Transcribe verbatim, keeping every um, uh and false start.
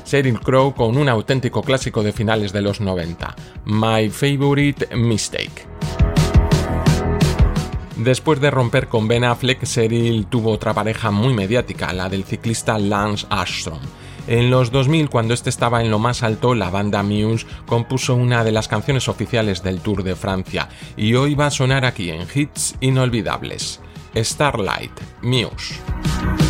Sheryl Crow con un auténtico clásico de finales de los noventa, My Favorite Mistake. Después de romper con Ben Affleck, Sheryl tuvo otra pareja muy mediática, la del ciclista Lance Armstrong. En los dos mil, cuando este estaba en lo más alto, la banda Muse compuso una de las canciones oficiales del Tour de Francia, y hoy va a sonar aquí en Hits Inolvidables. Starlight, Muse.